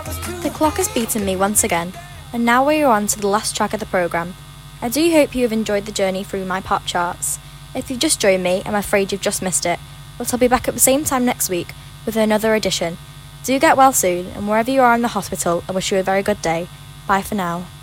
The clock has beaten me once again, and now we are on to the last track of the programme. I do hope you have enjoyed the journey through my pop charts. If you've just joined me, I'm afraid you've just missed it, but I'll be back at the same time next week with another edition. Do get well soon, and wherever you are in the hospital, I wish you a very good day. Bye for now.